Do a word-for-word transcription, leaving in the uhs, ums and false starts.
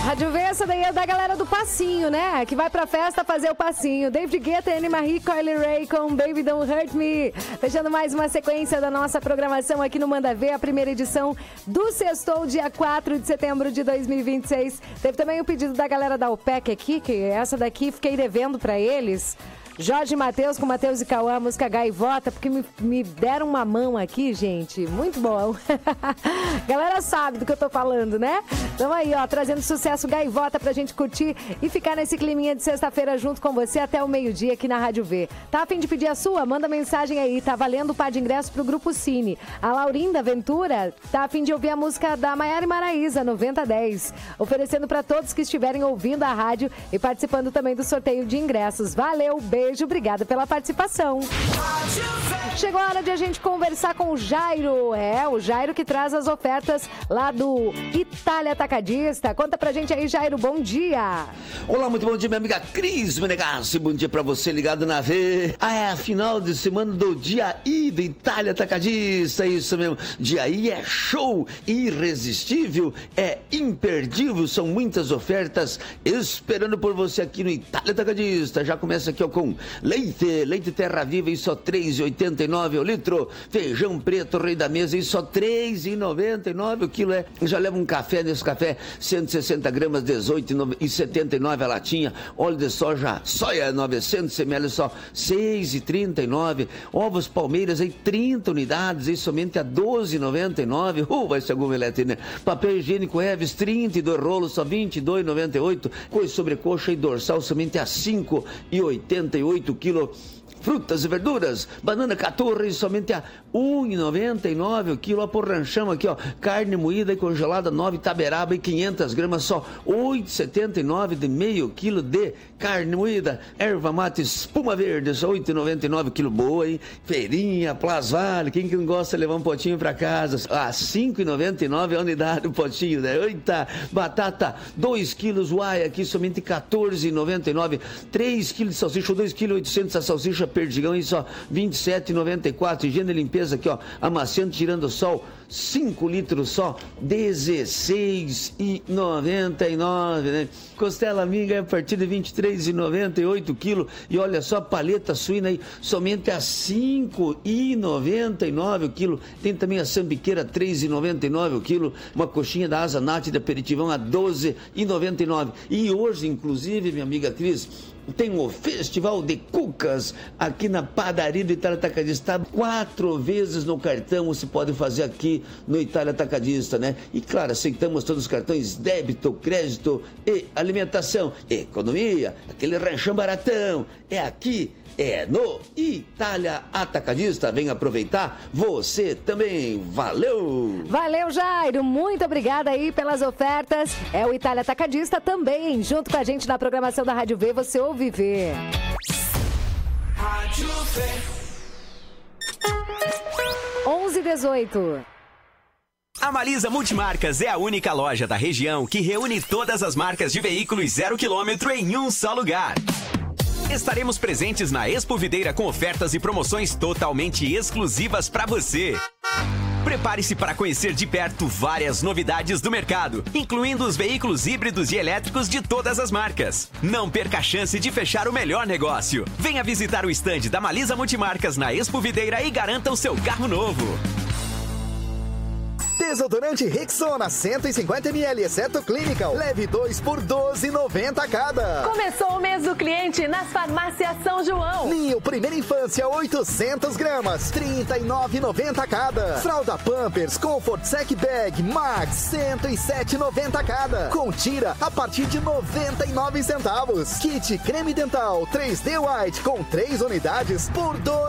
Rádio V, essa daí é da galera do passinho, né? Que vai pra festa fazer o passinho. David Guetta, Anne Marie, Coily Ray com Baby Don't Hurt Me. Fechando mais uma sequência da nossa programação aqui no Manda Ver, a primeira edição do Sextou, dia quatro de setembro de dois mil e vinte e seis. Teve também o pedido da galera da O P E C aqui, que essa daqui fiquei devendo pra eles. Jorge e Matheus, com Matheus e Cauã, a música Gaivota, porque me, me deram uma mão aqui, gente. Muito bom. Galera sabe do que eu tô falando, né? Então aí, ó, trazendo sucesso Gaivota pra gente curtir e ficar nesse climinha de sexta-feira junto com você até o meio-dia aqui na Rádio V. Tá a fim de pedir a sua? Manda mensagem aí, tá valendo o par de ingresso pro Grupo Cine. A Laurinda Ventura tá a fim de ouvir a música da Maiara e Maraísa, noventa dez. Oferecendo pra todos que estiverem ouvindo a rádio e participando também do sorteio de ingressos. Valeu, beijo. Beijo, obrigada pela participação. Chegou a hora de a gente conversar com o Jairo. É, o Jairo que traz as ofertas lá do Itália Atacadista. Conta pra gente aí, Jairo, bom dia. Olá, muito bom dia, minha amiga Cris Menegassi. Bom dia pra você ligado na V. Ah, é a final de semana do Dia I do Itália Atacadista. Isso mesmo, Dia I é show, irresistível, é imperdível. São muitas ofertas esperando por você aqui no Itália Atacadista. Já começa aqui ó, com leite, leite Terra Viva em só três reais e oitenta e nove centavos o litro. Feijão preto, rei da mesa em só três reais e noventa e nove centavos o quilo. É. Já leva um café nesse café, cento e sessenta gramas, dezoito reais e setenta e nove centavos a latinha. Óleo de soja, soia novecentos mililitros, só seis reais e trinta e nove centavos. Ovos Palmeiras aí, trinta unidades, aí somente a doze reais e noventa e nove centavos. Uh, vai ser algum elete, né? Papel higiênico Eves, trinta e dois rolos, só vinte e dois reais e noventa e oito centavos. Coisa sobrecoxa e dorsal, somente a cinco reais e oitenta e oito centavos quilo. Frutas e verduras, banana caturra somente a um real e noventa e nove centavos o quilo. Ó, por ranchão aqui, ó, carne moída e congelada, nove taberaba e quinhentas gramas, só oito reais e setenta e nove centavos de meio quilo de carne moída. Erva mate espuma verde, só oito reais e noventa e nove centavos quilo. Boa, hein? Feirinha, Plasvale, quem que não gosta de levar um potinho pra casa? Ah, cinco reais e noventa e nove centavos a unidade o potinho, né? Eita, batata, dois quilos, uai, aqui somente quatorze reais e noventa e nove centavos. três quilos de salsicha, dois quilos e oitocentos a salsicha Perdigão em só vinte e sete reais e noventa e quatro centavos. Higiene e limpeza aqui, ó, amaciante tirando sol, cinco litros só, dezesseis reais e noventa e nove centavos, né? Costela minga a partir de vinte e três reais e noventa e oito centavos quilo. E olha só, paleta suína aí, somente a cinco reais e noventa e nove centavos o quilo. Tem também a sambiqueira, três reais e noventa e nove centavos o quilo. Uma coxinha da Asa Nath de aperitivão a doze reais e noventa e nove centavos. E hoje, inclusive, minha amiga Cris, tem o Festival de Cucas aqui na padaria do Itália Atacadista. Quatro vezes no cartão você pode fazer aqui no Itália Atacadista, né? E claro, aceitamos todos os cartões débito, crédito e alimentação. Economia, aquele ranchão baratão. É aqui, é no Itália Atacadista. Vem aproveitar você também. Valeu! Valeu, Jairo. Muito obrigada aí pelas ofertas. É o Itália Atacadista também. Junto com a gente na programação da Rádio V, você ouve ver. Rádio V. onze e dezoito. A Malisa Multimarcas é a única loja da região que reúne todas as marcas de veículos zero quilômetro em um só lugar. Estaremos presentes na Expo Videira com ofertas e promoções totalmente exclusivas para você. Prepare-se para conhecer de perto várias novidades do mercado, incluindo os veículos híbridos e elétricos de todas as marcas. Não perca a chance de fechar o melhor negócio. Venha visitar o estande da Malisa Multimarcas na Expo Videira e garanta o seu carro novo. Desodorante Rexona cento e cinquenta mililitros, exceto Clinical. Leve dois por doze reais e noventa centavos cada. Começou o mês do cliente nas farmácias São João. Ninho Primeira Infância, oitocentas gramas, trinta e nove reais e noventa centavos cada. Fralda Pampers Comfort Sec Bag Max, cento e sete reais e noventa centavos cada. Com tira a partir de noventa e nove centavos. Kit Creme Dental três D White com três unidades por doze